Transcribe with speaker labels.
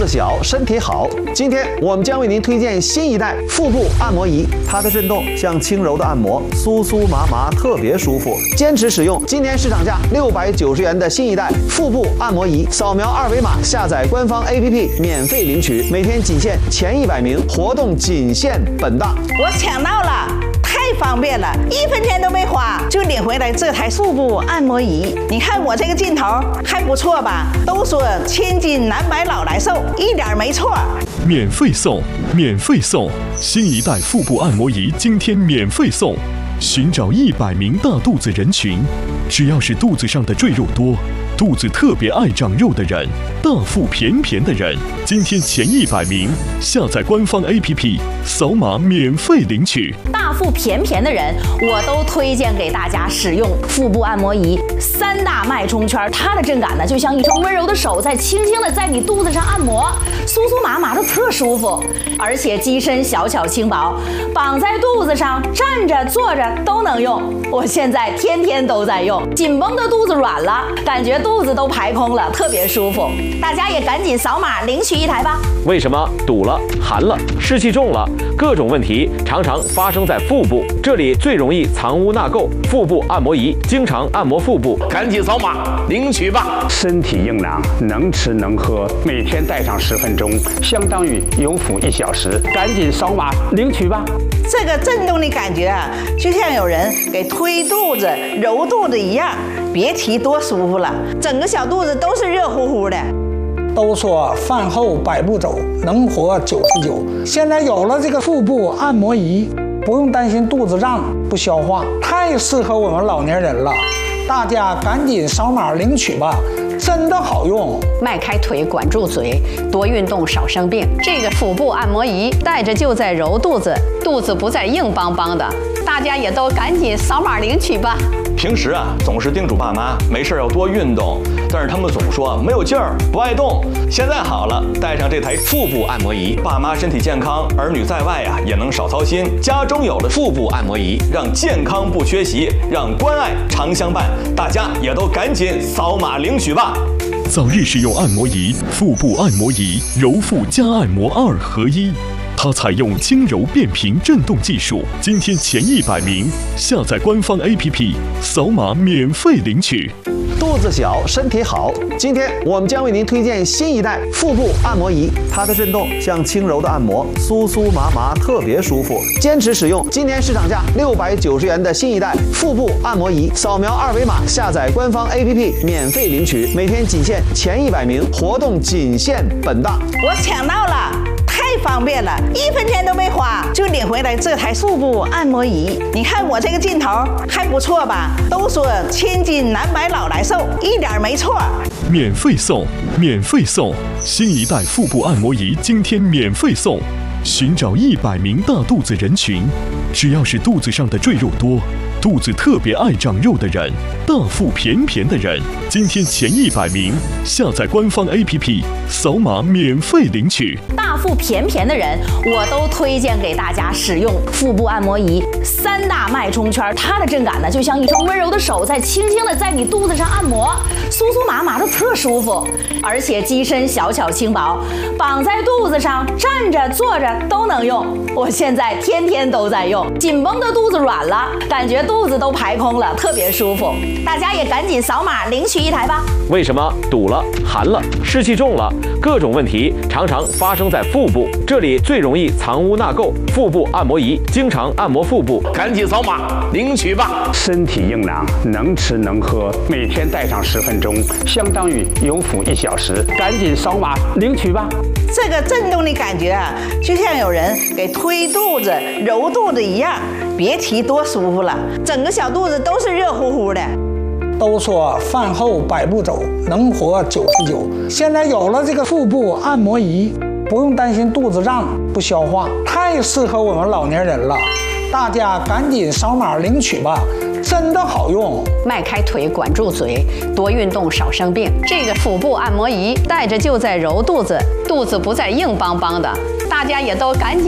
Speaker 1: 子小，身体好。今天我们将为您推荐新一代腹部按摩仪，它的震动像轻柔的按摩，酥酥麻麻，特别舒服。坚持使用今年市场价690元的新一代腹部按摩仪，扫描二维码下载官方 APP 免费领取，每天仅限前100名，活动仅限本档。
Speaker 2: 我抢到了！太方便了，1分钱都没花就领回来这台腹部按摩仪。你看我这个劲头还不错吧？都说千金难买老来瘦，一点没错。
Speaker 3: 免费送，免费送！新一代腹部按摩仪今天免费送。寻找100名大肚子人群，只要是肚子上的赘肉多，肚子特别爱长肉的人，大腹便便的人，今天前100名下载官方 APP， 扫码免费领取。
Speaker 4: 大腹便便的人，我都推荐给大家使用腹部按摩仪。3大脉冲圈，它的震感呢，就像一双温柔的手在轻轻的在你肚子上按摩，酥酥麻麻的特舒服。而且机身小巧轻薄，绑在肚子上，站着坐着都能用。我现在天天都在用，紧绷的肚子软了，感觉肚子都排空了，特别舒服。大家也赶紧扫码领取一台吧。
Speaker 5: 为什么堵了、寒了、湿气重了，各种问题常常发生在腹部？这里最容易藏污纳垢，腹部按摩仪经常按摩腹部，赶紧扫码领取吧。
Speaker 6: 身体硬朗，能吃能喝，每天戴上10分钟，相当于有腹1小时，赶紧扫码领取吧。
Speaker 2: 这个震动的感觉啊，就像有人给推肚子、揉肚子一样，别提多舒服了，整个小肚子都是热乎乎的。
Speaker 7: 都说饭后100步走，能活99。现在有了这个腹部按摩仪，不用担心肚子胀不消化，太适合我们老年人了。大家赶紧扫码领取吧，真的好用。
Speaker 8: 迈开腿，管住嘴，多运动少生病。这个腹部按摩仪戴着就在揉肚子，肚子不再硬邦邦的。大家也都赶紧扫码领取吧。
Speaker 9: 平时总是叮嘱爸妈没事要多运动，但是他们总说没有劲儿，不爱动。现在好了，带上这台腹部按摩仪，爸妈身体健康，儿女在外也能少操心。家中有了腹部按摩仪，让健康不缺席，让关爱常相伴。大家也都赶紧扫码领取吧。
Speaker 3: 早日使用按摩仪，腹部按摩仪，揉腹加按摩2合1。它采用轻柔变频震动技术，今天前100名下载官方 APP， 扫码免费领取。
Speaker 1: 肚子小，身体好。今天我们将为您推荐新一代腹部按摩仪，它的震动像轻柔的按摩，酥酥麻麻，特别舒服。坚持使用今年市场价690元的新一代腹部按摩仪，扫描二维码下载官方 APP 免费领取，每天仅限前100名，活动仅限本档。
Speaker 2: 我抢到了！太方便了，1分钱都没花就领回来这台腹部按摩仪。你看我这个劲头还不错吧？都说千金难买老来瘦，一点没错。
Speaker 3: 免费送，免费送！新一代腹部按摩仪今天免费送。寻找100名大肚子人群，只要是肚子上的赘肉多，肚子特别爱长肉的人，大腹便便的人，今天前100名下载官方 APP， 扫码免费领取。
Speaker 4: 大腹便便的人，我都推荐给大家使用腹部按摩仪。3大脉冲圈，它的震感呢，就像一双温柔的手在轻轻的在你肚子上按摩，酥酥麻麻的特舒服。而且机身小巧轻薄，绑在肚子上，站着坐着都能用。我现在天天都在用，紧绷的肚子软了，感觉肚子都排空了，特别舒服。大家也赶紧扫码领取一台吧。
Speaker 5: 为什么堵了、寒了、湿气重了，各种问题常常发生在腹部？这里最容易藏污纳垢，腹部按摩仪经常按摩腹部，赶紧扫码领取吧。
Speaker 6: 身体硬朗，能吃能喝，每天戴上10分钟，相当于有腹1小时，赶紧扫码领取吧。
Speaker 2: 这个震动的感觉啊，就像有人给推肚子、揉肚子一样，别提多舒服了，整个小肚子都是热乎乎的。
Speaker 7: 都说饭后100步走，能活99。现在有了这个腹部按摩仪，不用担心肚子胀不消化，太适合我们老年人了。大家赶紧扫码领取吧，真的好用。
Speaker 8: 迈开腿，管住嘴，多运动少生病。这个腹部按摩仪戴着就在揉肚子，肚子不再硬邦邦的。大家也都赶紧